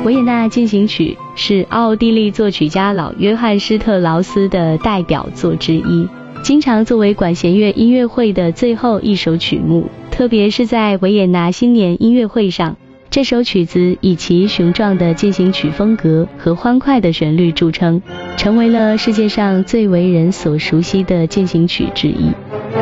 维也纳进行曲是奥地利作曲家老约翰施特劳斯的代表作之一，经常作为管弦乐音乐会的最后一首曲目，特别是在维也纳新年音乐会上，这首曲子以其雄壮的进行曲风格和欢快的旋律著称，成为了世界上最为人所熟悉的进行曲之一。